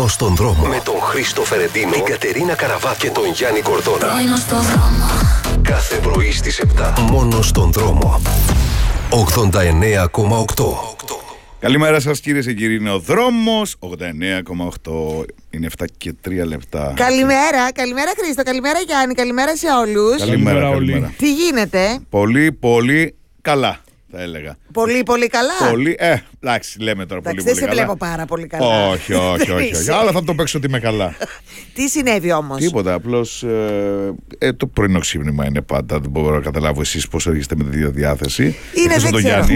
Μόνο στον δρόμο. Με τον Χρήστο Φερεντίνο, την Κατερίνα Καραβά και τον Γιάννη Κορδόνα. Μόνο στον δρόμο. Κάθε πρωί στις 7. Μόνο στον δρόμο. 89,8. Καλημέρα σας κυρίες και κύριοι, είναι ο δρόμος 89,8, είναι 7 και 3 λεπτά. Καλημέρα Χρήστο, καλημέρα Γιάννη, καλημέρα σε όλους. Καλημέρα όλοι. Τι γίνεται? Πολύ καλά θα έλεγα. Πολύ καλά. Εντάξει, λέμε τώρα Εντάξει, πολύ δεν καλά. σε βλέπω πάρα πολύ καλά. Όχι. Αλλά θα το παίξω ότι είμαι καλά. Τι συνέβη όμως? Τίποτα, απλώς το πρωινό ξύπνημα είναι πάντα. Δεν μπορώ να καταλάβω εσείς πώς έρχεστε με τη διάθεση. Είναι, δεν ξέρω.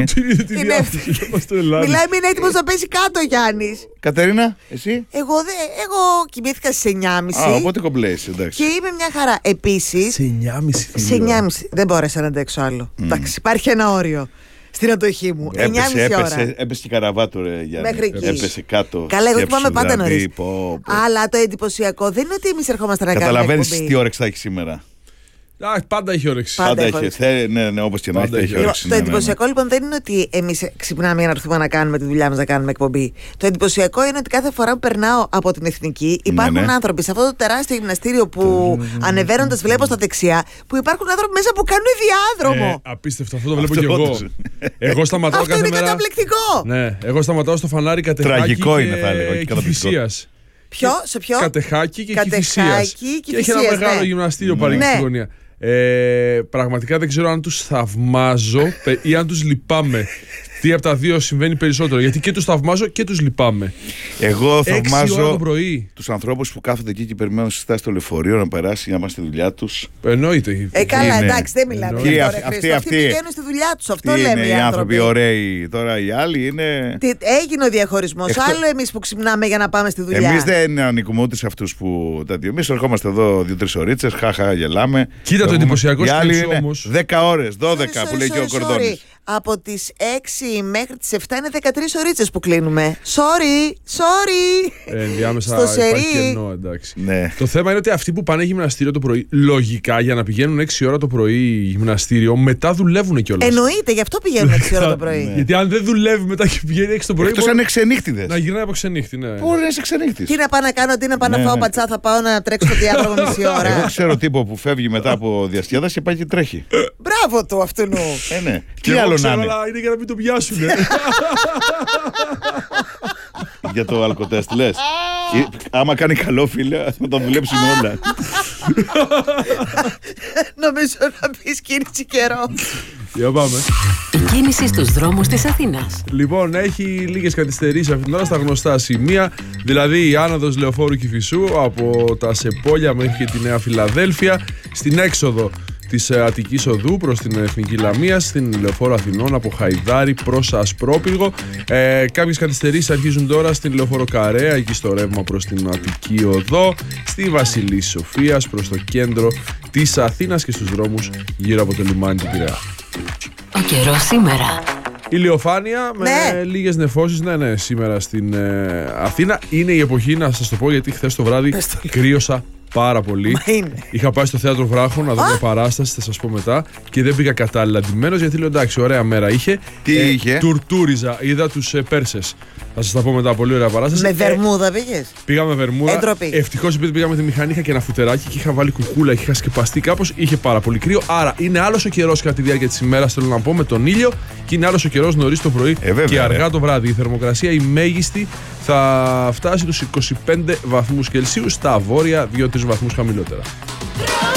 Μιλάει, μην έτοιμος να πέσει κάτω ο Γιάννης. Κατερίνα, εσύ? Εγώ κοιμήθηκα στις 9.30. Οπότε κομπλέεις, εντάξει. Και είμαι μια χαρά. Επίσης, σε 9.30 δεν μπόρεσα να αντέξω άλλο. Εντάξει, υπάρχει ένα όριο στην αντοχή μου. 9.30 ώρα. Έπεσε και καραβάτο, ρε Γιάννη. Μέχρι εκεί. Έπεσε κάτω. Καλά, εγώ κοιμάμαι πάντα νωρίς. Αλλά το εντυπωσιακό δεν είναι ότι εμείς ερχόμαστε να κάνουμε εκπομπή. καταλαβαίνεις τι όρεξη θα έχει σήμερα. Πάντα έχει όρεξη. Πάντα έχει. Ναι, όπως και να έχει όρεξη. Το εντυπωσιακό λοιπόν δεν είναι ότι εμείς ξυπνάμε για να έρθουμε να κάνουμε τη δουλειά μας, να κάνουμε εκπομπή. Το εντυπωσιακό είναι ότι κάθε φορά που περνάω από την Εθνική υπάρχουν άνθρωποι σε αυτό το τεράστιο γυμναστήριο που ανεβαίνοντας βλέπω στα δεξιά, που υπάρχουν άνθρωποι μέσα που κάνουν διάδρομο. Απίστευτο, αυτό το βλέπω και εγώ. Εγώ σταματάω αυτό κάθε είναι μέρα. Καταπληκτικό. Ναι, εγώ σταματάω στο φανάρι Κατεχάκη. Τραγικό είναι, θα έλεγα, όχι καταπληκτικό. Σε ποιο? Κατεχάκη και Κηφισίας. Και έχει ένα μεγάλο γυμναστήριο παρήγγι στη γωνία. Πραγματικά δεν ξέρω αν τους θαυμάζω ή αν τους λυπάμαι. Τι από τα δύο συμβαίνει περισσότερο? Γιατί και τους θαυμάζω και τους λυπάμαι. Εγώ θαυμάζω τους ανθρώπους που κάθονται εκεί και περιμένουν στη στάση στο λεωφορείο να περάσει για να πάνε στη δουλειά τους. Εννοείται. Καλά, εντάξει, δεν μιλάμε για αυτό. Αυτοί πηγαίνουν στη δουλειά τους. Αυτό λέμε οι άνθρωποι. Ωραίοι. Τώρα οι άλλοι είναι. Έγινε ο διαχωρισμός. Άλλο εμείς που ξυπνάμε για να πάμε στη δουλειά. Εμείς δεν ανήκουμε ούτε σε αυτούς που. Εμείς ερχόμαστε εδώ 2-3 ωρίτες, χαχα, γελάμε. Κοίτα το εντυπωσιακό όμως. 10 ώρες, 12 που λέει και ο Κορδόνης. Από τις 6 μέχρι τις 7 είναι 13 ωρίτσες που κλείνουμε. Sorry. Ενδιάμεσα στο υπάρχει κενό, εντάξει. Ναι. Το θέμα είναι ότι αυτοί που πάνε γυμναστήριο το πρωί, λογικά για να πηγαίνουν 6 ώρα το πρωί γυμναστήριο, μετά δουλεύουν κιόλας. Εννοείται, γι' αυτό πηγαίνουν 6 ώρα το πρωί. Ναι. Γιατί αν δεν δουλεύει μετά και πηγαίνει 6 το πρωί. Εκτός αν είναι ξενύχτιδες. Να γυρνάει από ξενύχτη, ναι. Μπορεί να είσαι ξενύχτης. Τι να πάω να κάνω, τι να πάω να φάω πατσά, θα πάω να τρέξω το διάδρομο μισή ώρα. Εγώ ξέρω τύπο που φεύγει μετά από διασκέδαση και πάει και τρέχει. Μπράβο του αυτού. Ναι. Τι άλλο να είναι. Είναι για να μην το πιάσουν. Για το αλκοτέστ λες. Άμα κάνει καλό, φίλε, θα τα δουλέψουν όλα. Νομίζω να πεις κίνηση καιρό. Για πάμε. Η κίνηση στους δρόμους της Αθήνας. Λοιπόν, έχει λίγες καθυστερήσεις αυτή την ώρα στα γνωστά σημεία. Δηλαδή η άνοδος Λεωφόρου Κηφισού από τα Σεπόλια μέχρι και τη Νέα Φιλαδέλφια. Στην έξοδο της Αττικής Οδού προς την Εθνική Λαμία, στην Λεωφόρο Αθηνών από Χαϊδάρι προς Ασπρόπυργο. Κάποιες καθυστερήσεις αρχίζουν τώρα στην Λεωφόρο Καρέα, εκεί στο ρεύμα προς την Αττική Οδό, στη Βασιλής Σοφίας προς το κέντρο της Αθήνας και στους δρόμους γύρω από το λιμάνι του Πειραιά. Ο καιρός σήμερα. Ηλιοφάνεια με λίγες νεφώσεις, ναι, σήμερα στην Αθήνα. Είναι η εποχή, να σας το πω, γιατί χθες το βράδυ κρύωσα πάρα πολύ. Είχα πάει στο θέατρο Βράχων να δω μια παράσταση, θα σας πω μετά, και δεν πήγα κατάλληλα ντυμένος γιατί λέω εντάξει, ωραία μέρα είχε. Τι είχε? Τουρτούριζα, είδα τους Πέρσες. Θα σας τα πω μετά, πολύ ωραία παράσταση. Με βερμούδα πήγες? Πήγα με βερμούδα. Εντροπή. Ευτυχώς επειδή πήγα με τη μηχανή, είχα και ένα φουτεράκι και είχα βάλει κουκούλα, είχα σκεπαστεί κάπως, είχε πάρα πολύ κρύο. Άρα είναι άλλος ο καιρός κατά τη διάρκεια της ημέρας, θέλω να πω, με τον ήλιο, και είναι άλλος ο καιρός νωρίς το πρωί και αργά το βράδυ. Η θερμοκρασία η μέγιστη θα φτάσει τους 25 βαθμούς Κελσίου, στα βόρεια 2-3 βαθμούς χαμηλότερα.